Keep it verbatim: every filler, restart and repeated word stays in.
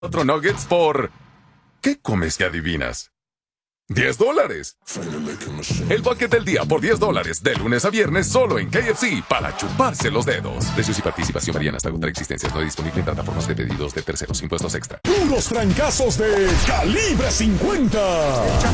Otro nuggets por... ¿Qué comes que adivinas? ¡diez dólares! El bucket del día por diez dólares, de lunes a viernes, solo en K F C, para chuparse los dedos. Precios y participación varían hasta agotar existencias. No disponible en plataformas de pedidos de terceros. Impuestos extra. Puros trancazos de calibre cincuenta.